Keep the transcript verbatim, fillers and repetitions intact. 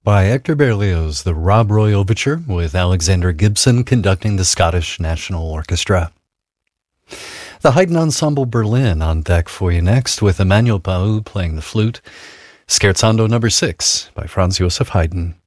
by Hector Berlioz, the Rob Roy Overture, with Alexander Gibson conducting the Scottish National Orchestra. The Haydn Ensemble Berlin on deck for you next, with Emmanuel Pau playing the flute. Scherzando number six by Franz Joseph Haydn.